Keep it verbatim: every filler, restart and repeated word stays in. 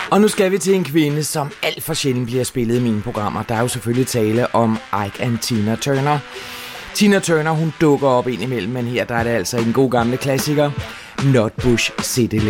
Og nu skal vi til en kvinde, som alt for sjældent bliver spillet i mine programmer. Der er jo selvfølgelig tale om Ike and Tina Turner. Tina Turner, hun dukker op ind imellem, men her der er det altså en god gamle klassiker. Nutbush City